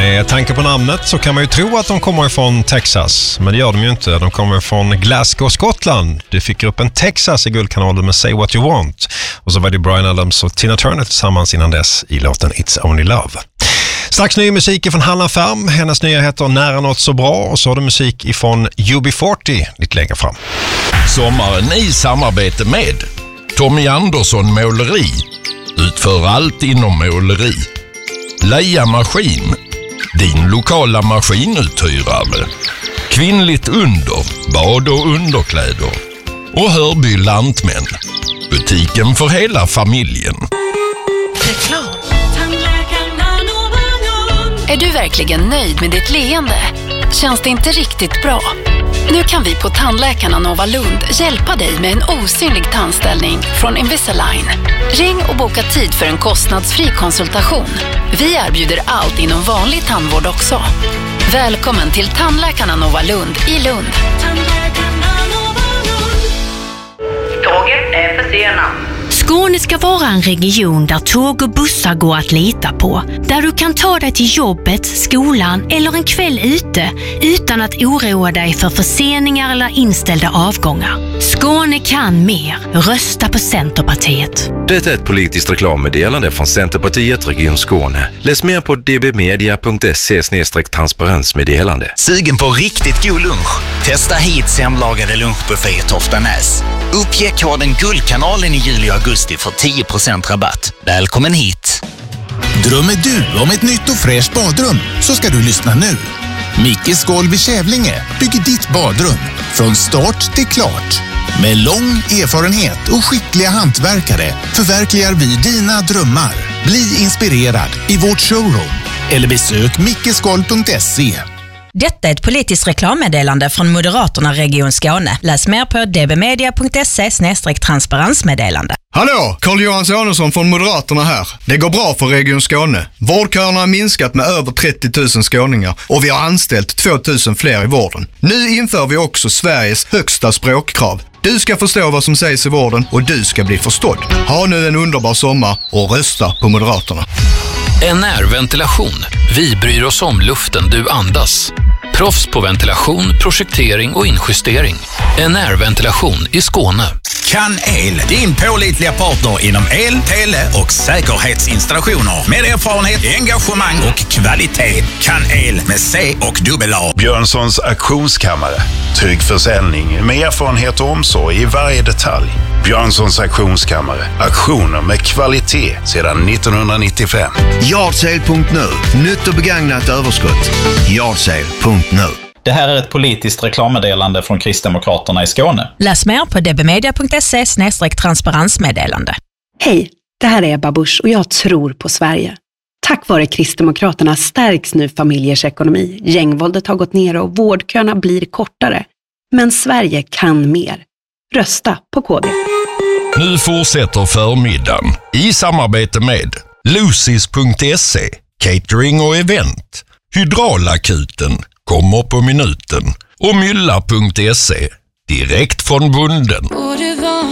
Med tanke på namnet så kan man ju tro att de kommer ifrån Texas, men det gör de ju inte. De kommer från Glasgow, Skottland. Du fick upp en Texas i Guldkanalen med Say What You Want. Och så var det Bryan Adams och Tina Turner tillsammans innan dess i låten It's Only Love. Strax ny musik från Hanna Färm. Hennes nya heter Nära något så bra. Och så har du musik ifrån UB40 lite längre fram. Sommaren i samarbete med Tommy Andersson Måleri. Utför allt inom måleri. Leia Maskin, din lokala maskinuthyrare. Kvinnligt under, bad och underkläder. Och Hörby Lantmän, butiken för hela familjen. Reklam. Är du verkligen nöjd med ditt leende? Känns det inte riktigt bra? Nu kan vi på Tandläkarna Nova Lund hjälpa dig med en osynlig tandställning från Invisalign. Ring och boka tid för en kostnadsfri konsultation. Vi erbjuder allt inom vanlig tandvård också. Välkommen till Tandläkarna Nova Lund i Lund. Tåget är försenat. Skåne ska vara en region där tåg och bussar går att lita på. Där du kan ta dig till jobbet, skolan eller en kväll ute utan att oroa dig för förseningar eller inställda avgångar. Skåne kan mer. Rösta på Centerpartiet. Det är ett politiskt reklammeddelande från Centerpartiet Region Skåne. Läs mer på dbmedia.se/transparensmeddelande. Sugen på riktigt god lunch? Testa hit hemlagade lunchbuffé i Toftanäs. Uppge koden Guldkanalen i juli och augusti för 10% rabatt. Välkommen hit! Drömmer du om ett nytt och fräscht badrum så ska du lyssna nu. Mickes Golv i Kävlinge bygger ditt badrum från start till klart. Med lång erfarenhet och skickliga hantverkare förverkligar vi dina drömmar. Bli inspirerad i vårt showroom eller besök mickesgolv.se. Detta är ett politiskt reklammeddelande från Moderaterna Region Skåne. Läs mer på dbmedia.se/transparensmeddelande. Hallå, Carl-Johan Sonesson från Moderaterna här. Det går bra för Region Skåne. Vårdköerna har minskat med över 30 000 skåningar och vi har anställt 2 000 fler i vården. Nu inför vi också Sveriges högsta språkkrav. Du ska förstå vad som sägs i vården och du ska bli förstådd. Ha nu en underbar sommar och rösta på Moderaterna. NR-ventilation. Vi bryr oss om luften du andas. Proffs på ventilation, projektering och injustering. NR-ventilation i Skåne. Kan El, din pålitliga partner inom el, tele och säkerhetsinstallationer. Med erfarenhet, engagemang och kvalitet. Kan El med C och dubbel-A. Björnssons auktionskammare. Trygg försäljning med erfarenhet och omsorg i varje detalj. Björnssons auktionskammare. Auktioner med kvalitet sedan 1995. Yardsale.nu. Nytt och begagnat överskott. Yardsale.nu. Det här är ett politiskt reklammeddelande från Kristdemokraterna i Skåne. Läs mer på dbmedia.se/transparensmeddelande. Hej, det här är Ebba Busch och jag tror på Sverige. Tack vare Kristdemokraterna stärks nu familjers ekonomi. Gängvåldet har gått ner och vårdköerna blir kortare. Men Sverige kan mer. Rösta på KD. Nu fortsätter förmiddagen i samarbete med Lucis.se, catering och event, Hydraulakuten, kommer på minuten och Mylla.se, direkt från bunden.